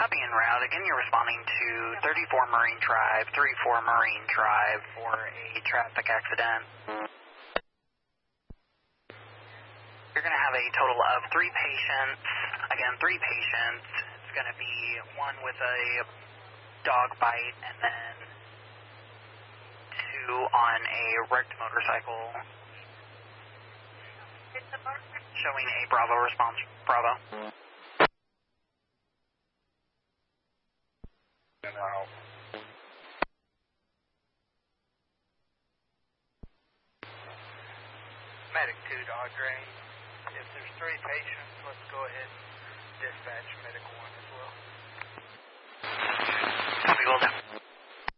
Copy en route. Again, you're responding to 34 Marine Drive, 34 Marine Drive for a traffic accident. You're going to have a total of 3 patients. Again, 3 patients. It's going to be one with a dog bite and then 2 on a wrecked motorcycle. Showing a Bravo response. Bravo. Medic 2 to Audrey. If there's 3 patients, let's go ahead and dispatch Medic 1 as well. Copy, Golden.